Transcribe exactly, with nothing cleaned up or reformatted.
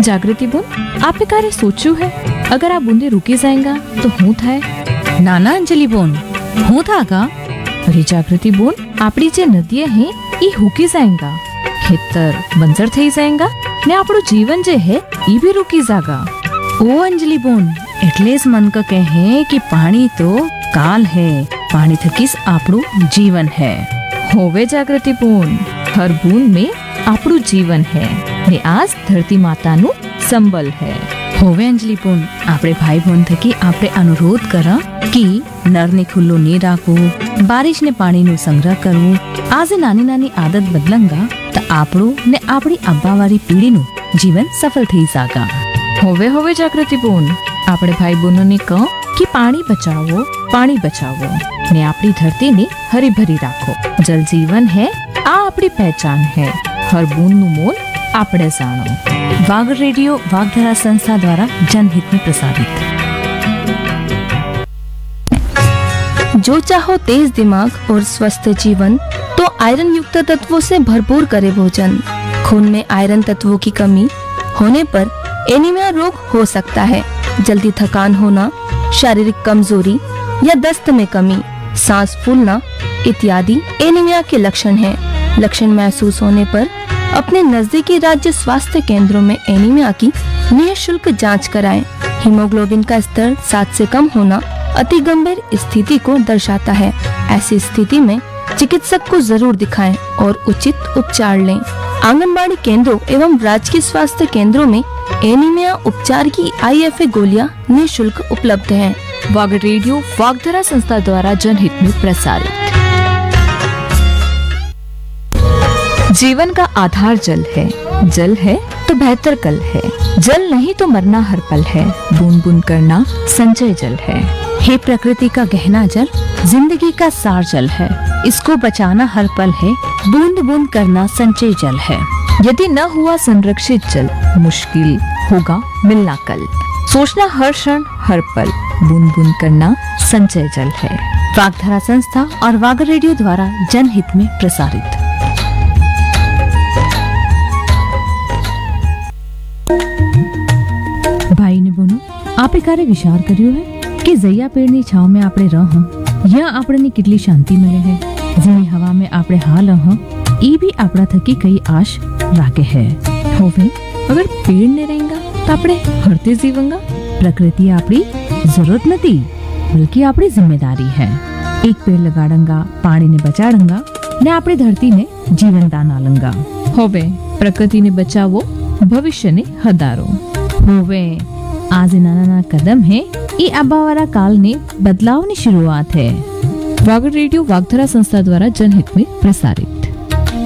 જાગૃતિ બોન, આપે ક્યારે સોચ્યું હે અગર આ બૂંદે રૂકી જાएगा તો હું થાય? ના ના અંજલિ બોન, હું था का? અરે જાગૃતિ બોન, આપણી જે નદીએ હે ઈ હુકી જાएगा, ખેતર બંજર થઈ જાएगा ને આપણું જીવન જે હે ઈ ભી રૂકી જાगा। ओ अंजलि बोन, એટલે જ મન ક કહે કે પાણી તો કાલ है, पानी थकीस આપણું जीवन है। होवे जागृति बोन, हर बूंद में આપણું जीवन है ने आज धरती माताનું संबल है। होवे अंजलि बोन, આપણે ભાઈ બોન થકી આપણે અનુરોધ કરા કે નરને ખુલ્લો નહીં રાખવું, બારિશને પાણીનો સંગ્રહ કરવું। આજે નાની નાની આદત બદલંગા તો આપણું ને આપણી આવવાવાળી પેઢીનું જીવન સફળ થઈ જાગા। होवे होवे जागृति बोन, આપણે ભાઈ બહેનોને કહો કે પાણી બચાવો, પાણી બચાવો ને આપણી ધરતીને હરી ભરી રાખો। જલ જીવન है, આ આપણી પહેચાન है, हर बूंदનું मोल આપણે જાણો। वाग रेडियो वागधरा संस्था द्वारा जनहित में प्रसारित। जो चाहो तेज दिमाग और स्वस्थ जीवन तो आयरन युक्त तत्वों से भरपूर करे भोजन। खून में आयरन तत्वों की कमी होने पर एनीमिया रोग हो सकता है। जल्दी थकान होना, शारीरिक कमजोरी या दस्त में कमी, सांस फूलना इत्यादि एनीमिया के लक्षण हैं। लक्षण महसूस होने पर अपने नजदीकी राज्य स्वास्थ्य केंद्रों में एनीमिया की निःशुल्क जांच कराएं। हीमोग्लोबिन का स्तर सात से कम होना अति गंभीर स्थिति को दर्शाता है। ऐसी स्थिति में चिकित्सक को जरूर दिखाएं और उचित उपचार लें। आंगनबाड़ी केंद्रों एवं राजकीय स्वास्थ्य केंद्रों में एनीमिया उपचार की आई एफ ए गोलियां निःशुल्क उपलब्ध हैं। वाग रेडियो वागधरा संस्था द्वारा जनहित में प्रसारित। जीवन का आधार जल है, जल है तो बेहतर कल है, जल नहीं तो मरना हर पल है, बूंद बूंद करना संचय जल है। हे प्रकृति का गहना जल, जिंदगी का सार जल है, इसको बचाना हर पल है, बूंद बूंद करना संचय जल है। यदि न हुआ संरक्षित जल, मुश्किल होगा मिलना कल, सोचना हर क्षण हर पल, बूंद बूंद करना संचय जल है। वागधरा संस्था और वाग रेडियो द्वारा जनहित में प्रसारित। ભાઈ ને બોનો, આપે ક્યારે વિચાર કર્યો હે કે જૈયા પેડની છાવ में આપણે રહ યા આપણને કેટલી શાંતિ મળે है। જેની હવા में આપણે હાલ રહ ई भी આપણા થકી કઈ આશ રાખે है। होवे अगर पेड़ ने रहेगा तो આપણે હરતે જીવંગા। प्रकृति આપણી जरूरत નથી बल्कि આપણી जिम्मेदारी है। एक पेड़ लगाड़ंगा, पानी ने बचाड़ंगा ने આપણી धरती ने जीवन दान आलंगा। होवे प्रकृति ने बचावो, भविष्य ने हदारो। होवे आज नाना नाना कदम है, ये आबावारा काल ने बदलाव की शुरुआत है। वाग रेडियो वागधरा संस्था द्वारा जनहित में प्रसारित।